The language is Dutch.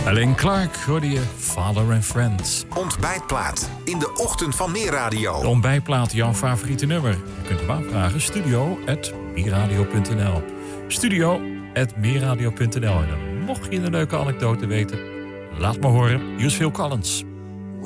Alain Clark hoorde je Father and Friends. Ontbijtplaat in de ochtend van Meerradio. De ontbijtplaat, jouw favoriete nummer. Je kunt hem aanvragen. studio@meerradio.nl studio@meerradio.nl. En mocht je een leuke anekdote weten, laat me horen. Hier is Phil Collins.